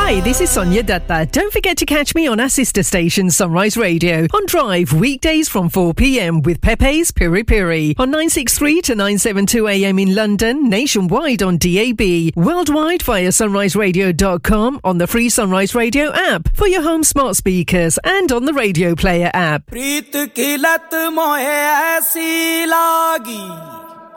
Hi, this is Sonia Datta. Don't forget to catch me on our sister station Sunrise Radio on Drive weekdays from 4 p.m. with Pepe's Piri Piri on 963 to 972 a.m. in London, nationwide on DAB, worldwide via sunriseradio.com, on the free Sunrise Radio app for your home smart speakers and on the Radio Player app. प्रीत की लत मोहे ऐसी लागी